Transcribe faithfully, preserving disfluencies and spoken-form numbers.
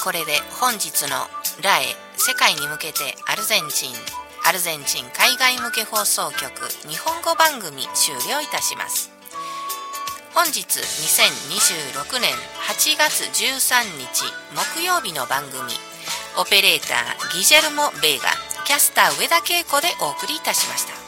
これで本日のラエ世界に向けてアルゼンチンアルゼンチン海外向け放送局日本語番組終了いたします。本日にせんにじゅうろくねんはちがつじゅうさんにち木曜日の番組、オペレーターギジェルモ・ベーガ、キャスター上田恵子でお送りいたしました。